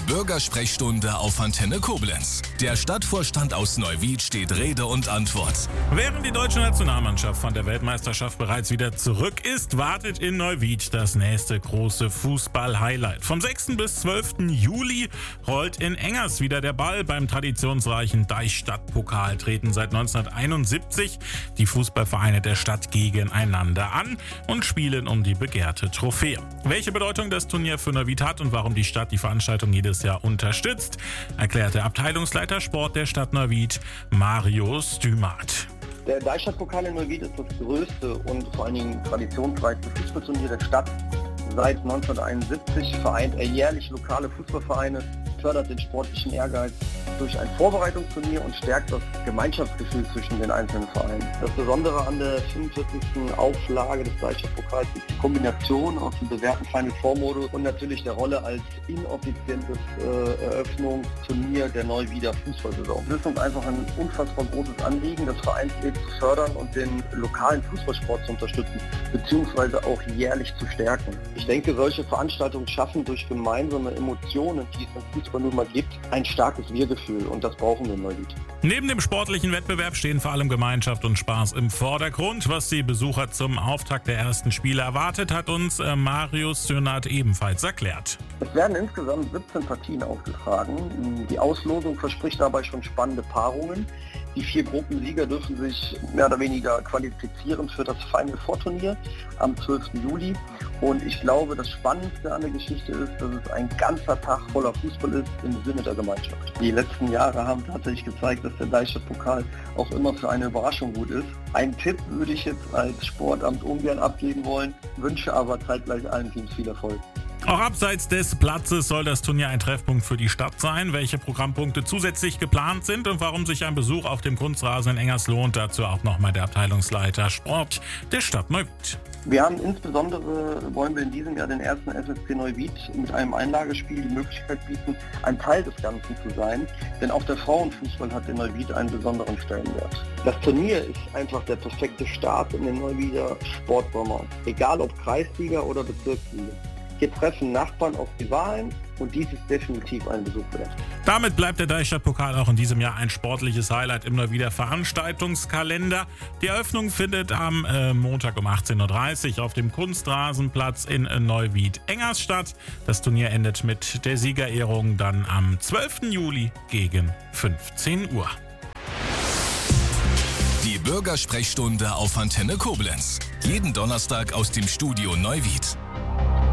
Bürgersprechstunde auf Antenne Koblenz. Der Stadtvorstand aus Neuwied steht Rede und Antwort. Während die deutsche Nationalmannschaft von der Weltmeisterschaft bereits wieder zurück ist, wartet in Neuwied das nächste große Fußball-Highlight. Vom 6. bis 12. Juli rollt in Engers wieder der Ball. Beim traditionsreichen Deichstadtpokal treten seit 1971 die Fußballvereine der Stadt gegeneinander an und spielen um die begehrte Trophäe. Welche Bedeutung das Turnier für Neuwied hat und warum die Stadt die Veranstaltung jedes Jahr unterstützt, erklärt der Abteilungsleiter Sport der Stadt Neuwied, Mario Stümat. Der Deichstadtpokal in Neuwied ist das größte und vor allen Dingen traditionsreichste Fußballturnier der Stadt. Seit 1971 vereint er jährlich lokale Fußballvereine, fördert den sportlichen Ehrgeiz durch ein Vorbereitungsturnier und stärkt das Gemeinschaftsgefühl zwischen den einzelnen Vereinen. Das Besondere an der 45. Auflage des Deichstadtpokals ist die Kombination aus dem bewährten Final Four Modus und natürlich der Rolle als inoffizielles Eröffnungsturnier der Neuwieder Fußballsaison. Es ist uns einfach ein unfassbar großes Anliegen, das Vereinsleben zu fördern und den lokalen Fußballsport zu unterstützen, beziehungsweise auch jährlich zu stärken. Ich denke, solche Veranstaltungen schaffen durch gemeinsame Emotionen, die es im Fußball nun mal gibt, ein starkes Wir-Gefühl und das brauchen wir in Neuwied. Neben dem sportlichen Wettbewerb stehen vor allem Gemeinschaft und Spaß im Vordergrund. Was die Besucher zum Auftakt der ersten Spiele erwartet, hat uns Marius Stümat ebenfalls erklärt. Es werden insgesamt 17 Partien ausgetragen. Die Auslosung verspricht dabei schon spannende Paarungen. Die 4 Gruppensieger dürfen sich mehr oder weniger qualifizieren für das Final Four Turnier am 12. Juli. Und ich glaube, das Spannendste an der Geschichte ist, dass es ein ganzer Tag voller Fußball ist im Sinne der Gemeinschaft. Die letzten Jahre haben tatsächlich gezeigt, dass der Deichstadtpokal auch immer für eine Überraschung gut ist. Einen Tipp würde ich jetzt als Sportamt ungern abgeben wollen, wünsche aber zeitgleich allen Teams viel Erfolg. Auch abseits des Platzes soll das Turnier ein Treffpunkt für die Stadt sein. Welche Programmpunkte zusätzlich geplant sind und warum sich ein Besuch auf dem Kunstrasen in Engers lohnt, dazu auch nochmal der Abteilungsleiter Sport der Stadt Neuwied. Wir haben insbesondere, wollen wir in diesem Jahr den ersten SSC Neuwied mit einem Einlagespiel die Möglichkeit bieten, ein Teil des Ganzen zu sein, denn auch der Frauenfußball hat in Neuwied einen besonderen Stellenwert. Das Turnier ist einfach der perfekte Start in den Neuwieder Sportsommer, egal ob Kreisliga oder Bezirksliga. Hier treffen Nachbarn auf Rivalen und dies ist definitiv ein Besuch wert. Damit bleibt der Deichstadtpokal auch in diesem Jahr ein sportliches Highlight im Neuwieder Veranstaltungskalender. Die Eröffnung findet am Montag um 18.30 Uhr auf dem Kunstrasenplatz in Neuwied-Engers statt. Das Turnier endet mit der Siegerehrung dann am 12. Juli gegen 15 Uhr. Die Bürgersprechstunde auf Antenne Koblenz. Jeden Donnerstag aus dem Studio Neuwied.